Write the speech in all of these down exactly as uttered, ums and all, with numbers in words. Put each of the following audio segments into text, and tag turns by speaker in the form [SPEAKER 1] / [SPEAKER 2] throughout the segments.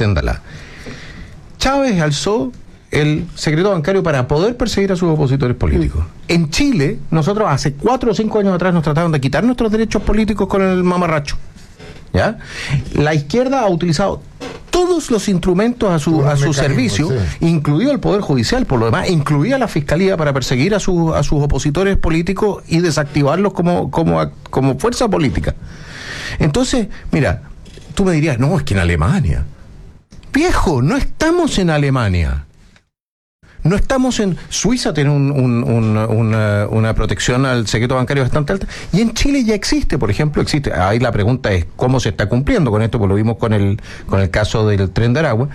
[SPEAKER 1] aténdala. Chávez alzó el secreto bancario para poder perseguir a sus opositores políticos. En Chile, nosotros hace cuatro o cinco años atrás nos trataron de quitar nuestros derechos políticos con el mamarracho. ¿Ya? La izquierda ha utilizado todos los instrumentos a su, a su servicio, sí. incluido el Poder Judicial, por lo demás, incluida la Fiscalía para perseguir a, su, a sus opositores políticos y desactivarlos como, como, como fuerza política. Entonces, mira, tú me dirías, no, es que en Alemania. Viejo, no estamos en Alemania. No estamos en Suiza, tiene un, un, un, una, una protección al secreto bancario bastante alta, y en Chile ya existe, por ejemplo, existe. Ahí la pregunta es cómo se está cumpliendo con esto, pues lo vimos con el con el caso del Tren de Aragua.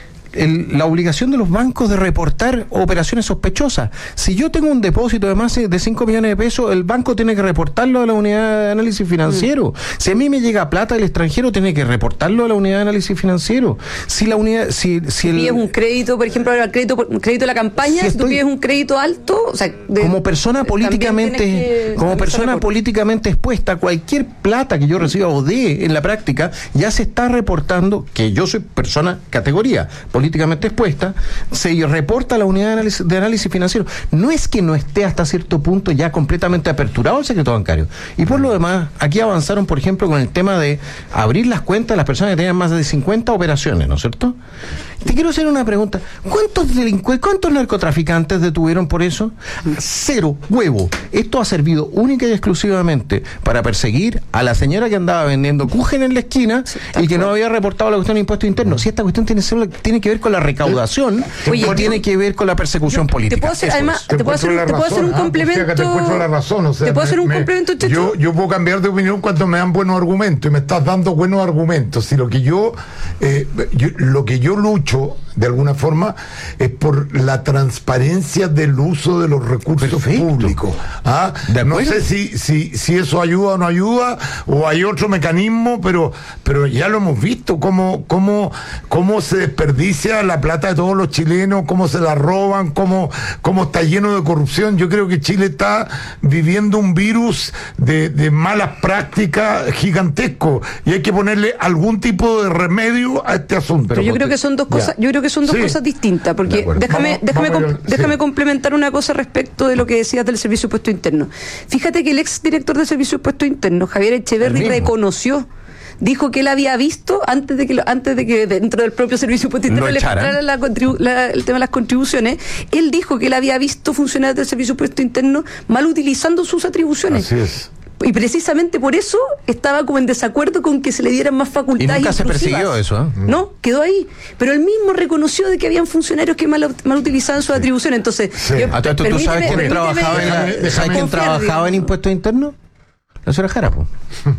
[SPEAKER 1] El, la obligación de los bancos de reportar operaciones sospechosas. Si yo tengo un depósito de más de cinco millones de pesos, el banco tiene que reportarlo a la unidad de análisis financiero. Mm. Si a mí me llega plata del extranjero, tiene que reportarlo a la unidad de análisis financiero. Si la unidad, si, si, si el,
[SPEAKER 2] pides un crédito, por ejemplo, el crédito, un crédito de la campaña, si estoy, tú pides un crédito alto, o sea, de,
[SPEAKER 1] como persona políticamente, como persona políticamente expuesta, cualquier plata que yo reciba o dé en la práctica, ya se está reportando que yo soy persona categoría políticamente expuesta, se reporta a la unidad de análisis, de análisis financiero. No es que no esté hasta cierto punto ya completamente aperturado el secreto bancario. Y por lo demás, aquí avanzaron, por ejemplo, con el tema de abrir las cuentas de las personas que tenían más de cincuenta operaciones, ¿no es cierto? Te quiero hacer una pregunta. ¿Cuántos delincuentes, cuántos narcotraficantes detuvieron por eso? Cero, huevo. Esto ha servido única y exclusivamente para perseguir a la señora que andaba vendiendo Kuchen en la esquina sí, y que no había reportado la cuestión de impuestos internos. Si esta cuestión tiene, tiene que ver con la recaudación, Oye, o tiene que ver con la persecución
[SPEAKER 2] yo,
[SPEAKER 1] política.
[SPEAKER 2] Te puedo hacer, además, te, te puedo hacer, te puedo hacer un ah, complemento.
[SPEAKER 3] Te encuentro la razón. O sea,
[SPEAKER 2] te puedo
[SPEAKER 3] me,
[SPEAKER 2] hacer un
[SPEAKER 3] me,
[SPEAKER 2] complemento, Checho.
[SPEAKER 3] Yo, yo puedo cambiar de opinión cuando me dan buenos argumentos y me estás dando buenos argumentos. Y lo que yo, eh, yo, lo que yo lucho de alguna forma es por la transparencia del uso de los recursos Perfecto. públicos. ¿Ah? No sé si, si, si eso ayuda o no ayuda, o hay otro mecanismo, pero, pero ya lo hemos visto, cómo, cómo, cómo se desperdicia la plata de todos los chilenos, cómo se la roban, cómo, cómo está lleno de corrupción. Yo creo que Chile está viviendo un virus de, de malas prácticas gigantesco, y hay que ponerle algún tipo de remedio a este asunto.
[SPEAKER 2] Pero yo creo que son dos cosas, yo creo que son dos sí. cosas distintas, porque déjame, vamos, déjame, vamos, com- déjame sí. complementar una cosa respecto de lo que decías del Servicio de Impuesto Interno. Fíjate que el ex director del Servicio de Impuesto Interno, Javier Echeverri, reconoció, dijo que él había visto antes de que lo, antes de que dentro del propio Servicio de Impuesto Interno le entrara la contribu- la, el tema de las contribuciones, él dijo que él había visto funcionarios del Servicio de Impuesto Interno mal utilizando sus atribuciones.
[SPEAKER 3] Así es.
[SPEAKER 2] Y precisamente por eso estaba como en desacuerdo con que se le dieran más facultades.
[SPEAKER 1] Y nunca se persiguió eso, ¿eh?
[SPEAKER 2] No, quedó ahí. Pero él mismo reconoció de que habían funcionarios que mal, mal utilizaban sus sí. atribuciones. Entonces,
[SPEAKER 1] sí. yo, ¿tú, tú sabes quién trabajaba, en, la, ¿sabes quién trabajaba en impuestos internos? La señora Jara, pues.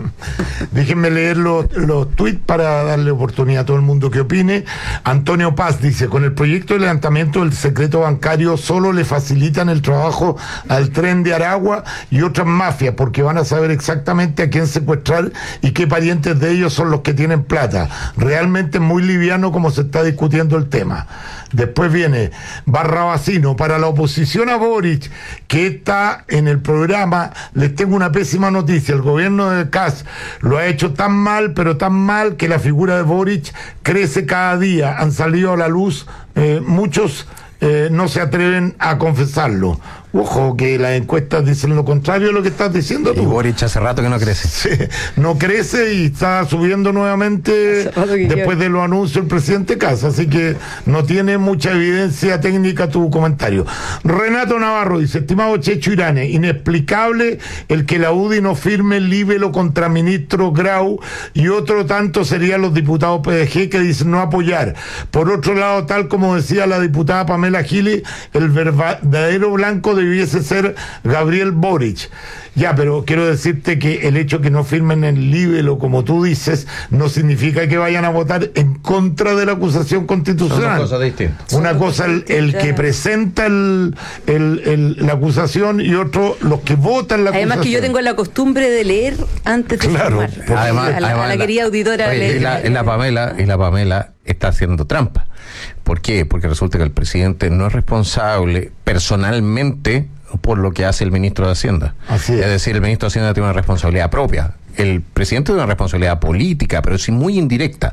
[SPEAKER 3] Déjenme leer los, los tweets para darle oportunidad a todo el mundo que opine. Antonio Paz dice: con el proyecto de levantamiento del secreto bancario solo le facilitan el trabajo al Tren de Aragua y otras mafias, porque van a saber exactamente a quién secuestrar y qué parientes de ellos son los que tienen plata. Realmente es muy liviano como se está discutiendo el tema. Después viene Barrabasino: para la oposición a Boric, que está en el programa, les tengo una pésima noticia. El gobierno de Kast lo ha hecho tan mal, pero tan mal, que la figura de Boric crece cada día. Han salido a la luz eh, muchos eh, no se atreven a confesarlo. Ojo, que las encuestas dicen lo contrario de lo que estás diciendo tú.
[SPEAKER 1] Y Boric hace rato que no crece.
[SPEAKER 3] Sí, no crece y está subiendo nuevamente después de los anuncios del presidente Kast, así que no tiene mucha evidencia técnica tu comentario. Renato Navarro dice: estimado Checho Irane, inexplicable el que la U D I no firme el libelo contra ministro Grau, y otro tanto serían los diputados P D G que dicen no apoyar. Por otro lado, tal como decía la diputada Pamela Giles, el verdadero blanco de debiese ser Gabriel Boric. Ya, pero quiero decirte que el hecho que no firmen el libelo, como tú dices, no significa que vayan a votar en contra de la acusación constitucional.
[SPEAKER 1] Son dos cosas distintas.
[SPEAKER 3] Una cosa el, el que presenta el, el, el, la acusación, y otro los que votan la
[SPEAKER 2] además
[SPEAKER 3] acusación.
[SPEAKER 2] Además que yo tengo la costumbre de leer antes de
[SPEAKER 3] claro,
[SPEAKER 2] firmar.
[SPEAKER 1] Además,
[SPEAKER 2] a la,
[SPEAKER 1] además,
[SPEAKER 2] a la querida auditora.
[SPEAKER 1] Oye, y, la, y la Pamela, y la Pamela está haciendo trampa. ¿Por qué? Porque resulta que el presidente no es responsable personalmente por lo que hace el ministro de Hacienda.
[SPEAKER 3] Así es.
[SPEAKER 1] Es decir, el ministro de Hacienda tiene una responsabilidad propia. El presidente tiene una responsabilidad política, pero sí muy indirecta.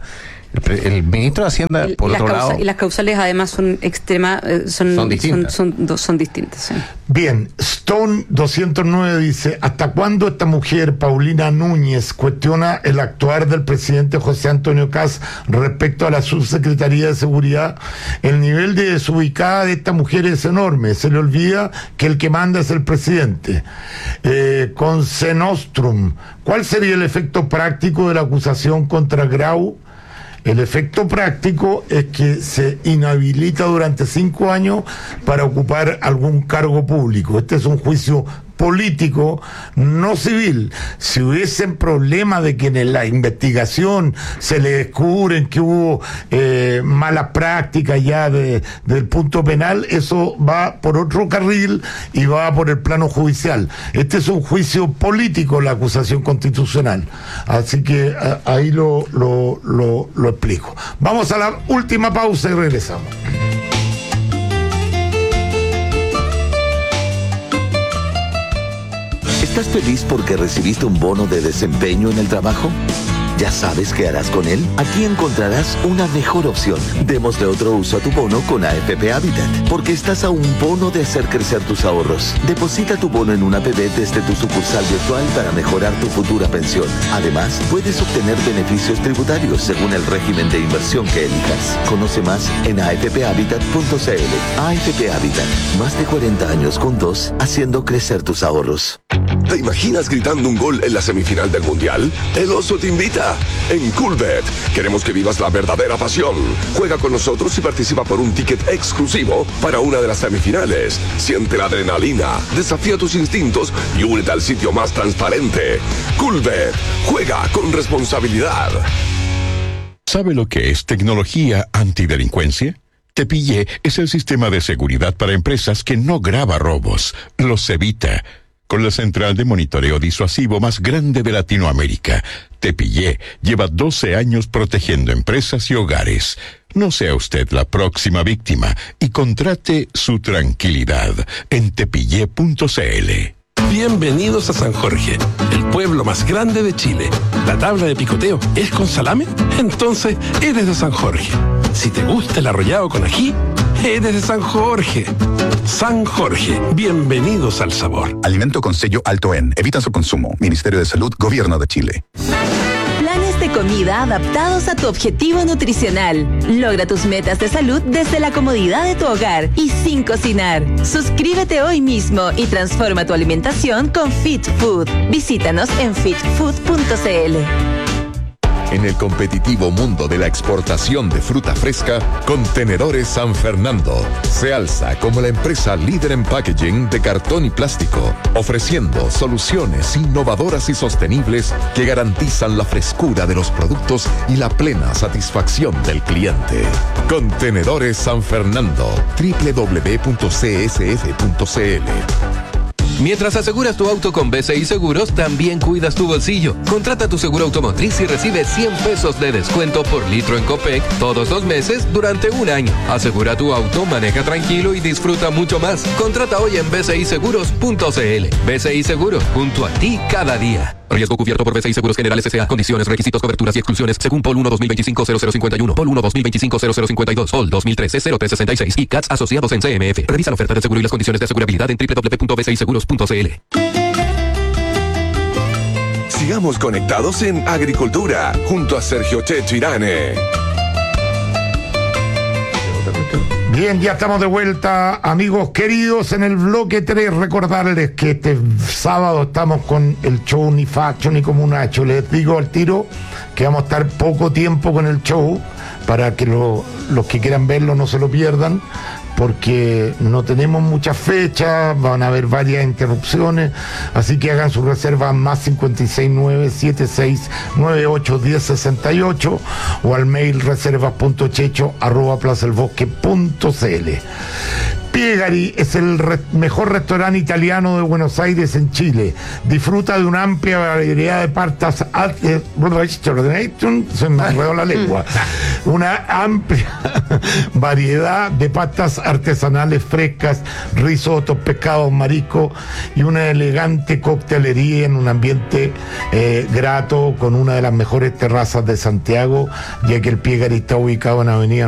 [SPEAKER 1] El, el ministro de Hacienda,
[SPEAKER 2] el,
[SPEAKER 1] por
[SPEAKER 2] y
[SPEAKER 1] otro
[SPEAKER 2] causa,
[SPEAKER 1] lado...
[SPEAKER 2] Y las causales además son extremas, eh, son,
[SPEAKER 1] son distintas.
[SPEAKER 2] Son, son, son, son distintas, sí.
[SPEAKER 3] Bien, Stone doscientos nueve dice, ¿hasta cuándo esta mujer, Paulina Núñez, cuestiona el actuar del presidente José Antonio Kast respecto a la subsecretaría de Seguridad? El nivel de desubicada de esta mujer es enorme, se le olvida que el que manda es el presidente. Eh, con Senostrum, ¿cuál sería el efecto práctico de la acusación contra Grau? El efecto práctico es que se inhabilita durante cinco años para ocupar algún cargo público. Este es un juicio político, no civil. Si hubiesen problemas de que en la investigación se le descubren que hubo eh, malas prácticas ya de, del punto penal, eso va por otro carril y va por el plano judicial. Este es un juicio político, la acusación constitucional. Así que a, ahí lo, lo, lo, lo explico. Vamos a la última pausa y regresamos.
[SPEAKER 4] ¿Estás feliz porque recibiste un bono de desempeño en el trabajo? ¿Ya sabes qué harás con él? Aquí encontrarás una mejor opción. Démosle otro uso a tu bono con A F P Habitat, porque estás a un bono de hacer crecer tus ahorros. Deposita tu bono en una A P B desde tu sucursal virtual para mejorar tu futura pensión. Además, puedes obtener beneficios tributarios según el régimen de inversión que elijas. Conoce más en a f p habitat punto c l. A F P Habitat, más de cuarenta años juntos, haciendo crecer tus ahorros.
[SPEAKER 5] ¿Te imaginas gritando un gol en la semifinal del Mundial? El Oso te invita. En Coolbet queremos que vivas la verdadera pasión. Juega con nosotros y participa por un ticket exclusivo para una de las semifinales. Siente la adrenalina, desafía tus instintos y únete al sitio más transparente. Coolbet, juega con responsabilidad.
[SPEAKER 6] ¿Sabe lo que es tecnología antidelincuencia? Te Pillé es el sistema de seguridad para empresas que no graba robos, los evita. Con la central de monitoreo disuasivo más grande de Latinoamérica, Te Pillé lleva doce años protegiendo empresas y hogares. No sea usted la próxima víctima y contrate su tranquilidad en tepillé punto c l.
[SPEAKER 7] Bienvenidos a San Jorge, el pueblo más grande de Chile. ¿La tabla de picoteo es con salame? Entonces eres de San Jorge. Si te gusta el arrollado con ají, eres de San Jorge. San Jorge, bienvenidos al sabor.
[SPEAKER 8] Alimento con sello alto en. Evita su consumo. Ministerio de Salud, Gobierno de Chile.
[SPEAKER 9] Planes de comida adaptados a tu objetivo nutricional. Logra tus metas de salud desde la comodidad de tu hogar y sin cocinar. Suscríbete hoy mismo y transforma tu alimentación con Fit Food. Visítanos en fit food punto c l.
[SPEAKER 10] En el competitivo mundo de la exportación de fruta fresca, Contenedores San Fernando se alza como la empresa líder en packaging de cartón y plástico, ofreciendo soluciones innovadoras y sostenibles que garantizan la frescura de los productos y la plena satisfacción del cliente. Contenedores San Fernando, doble u doble u doble u punto c s f punto c l.
[SPEAKER 11] Mientras aseguras tu auto con B C I Seguros, también cuidas tu bolsillo. Contrata tu seguro automotriz y recibe cien pesos de descuento por litro en Copec todos los meses durante un año. Asegura tu auto, maneja tranquilo y disfruta mucho más. Contrata hoy en b c i seguros punto c l. B C I Seguros, junto a ti cada día. Riesgo cubierto por B C I Seguros Generales S A. Condiciones, requisitos, coberturas y exclusiones según P O L uno dos mil veinticinco cero cero cincuenta y uno, P O L uno dos mil veinticinco cero cero cincuenta y dos, P O L dos mil trece cero tres sesenta y seis y C A T S asociados en C M F. Revisa la oferta de seguro y las condiciones de asegurabilidad en doble u doble u doble u punto b c i seguros punto c l.
[SPEAKER 5] Sigamos conectados en Agricultura junto a Sergio Chechirane.
[SPEAKER 3] Bien, ya estamos de vuelta, amigos queridos, en el bloque tres. Recordarles que este sábado estamos con el show Ni Facho ni Comunacho. Les digo al tiro que vamos a estar poco tiempo con el show para que lo, los que quieran verlo no se lo pierdan, porque no tenemos muchas fechas, van a haber varias interrupciones, así que hagan su reserva más cincuenta y seis nueve setenta y seis noventa y ocho diez sesenta y ocho o al mail reservas punto checho arroba plaza el bosque punto c l. Piegari es el re- mejor restaurante italiano de Buenos Aires en Chile. Disfruta de una amplia variedad de pastas. Eh, se me enredó la lengua. Una amplia variedad de pastas artesanales frescas, risotos, pescados, mariscos y una elegante coctelería en un ambiente eh, grato con una de las mejores terrazas de Santiago, ya que el Piegari está ubicado en Avenida